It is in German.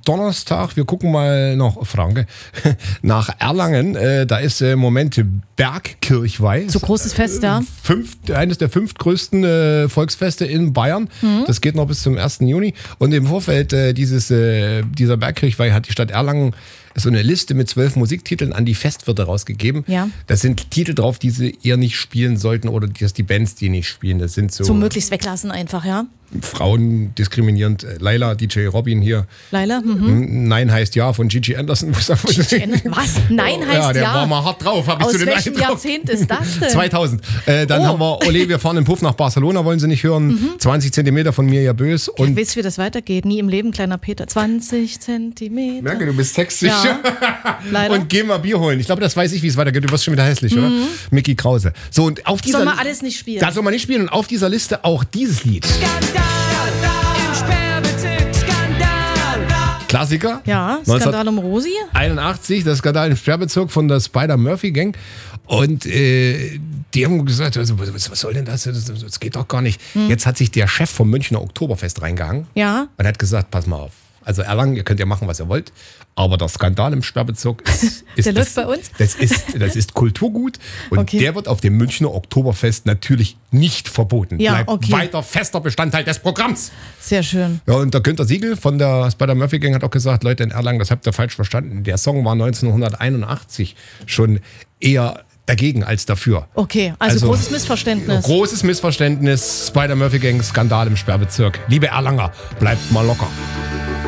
Donnerstag. Wir gucken mal nach Erlangen. Da ist im Moment Bergkirchweih. So großes Fest, ja. Eines der 5 größten Volksfeste in Bayern. Das geht noch bis zum 1. Juni. Und im Vorfeld dieser Bergkirchweih hat die Stadt Erlangen so eine Liste mit 12 Musiktiteln an die Festwirte rausgegeben. Ja. Das sind Titel drauf, die sie eher nicht spielen sollten oder dass die Bands die nicht spielen. Das sind so möglichst weglassen einfach, ja. Frauen diskriminierend. Laila, DJ Robin hier. Laila? Nein heißt ja von Gigi Anderson. Was? Nein heißt ja? Der war mal hart drauf, habe ich zu den Aus welchem Jahrzehnt ist das denn? 2000. Dann haben wir Ole, wir fahren im Puff nach Barcelona, wollen Sie nicht hören. 20 Zentimeter von Mirja Bös. Und wisst, wie das weitergeht? Nie im Leben, kleiner Peter. 20 Zentimeter. Merke, du bist sexy. Ja, leider. Und geh mal Bier holen. Ich glaube, das weiß ich, wie es weitergeht. Du wirst schon wieder hässlich, oder? Micky Krause. So, und auf dieser soll man alles nicht spielen. Das soll man nicht spielen. Und auf dieser Liste auch dieses Lied. Klassiker. Ja, Skandal um Rosi. 81, das Skandal im Sperrbezirk von der Spider-Murphy-Gang. Und die haben gesagt, was soll denn das? Das geht doch gar nicht. Jetzt hat sich der Chef vom Münchner Oktoberfest reingehangen. Ja. Und hat gesagt, pass mal auf. Also Erlangen, ihr könnt ja machen, was ihr wollt. Aber der Skandal im Sperrbezirk ist der läuft bei uns? Das ist Kulturgut. Und der wird auf dem Münchner Oktoberfest natürlich nicht verboten. Ja, bleibt weiter fester Bestandteil des Programms. Sehr schön. Ja, und der Günther Siegel von der Spider-Murphy-Gang hat auch gesagt, Leute in Erlangen, das habt ihr falsch verstanden. Der Song war 1981 schon eher dagegen als dafür. Okay, also großes Missverständnis. Großes Missverständnis. Spider-Murphy-Gang, Skandal im Sperrbezirk. Liebe Erlanger, bleibt mal locker.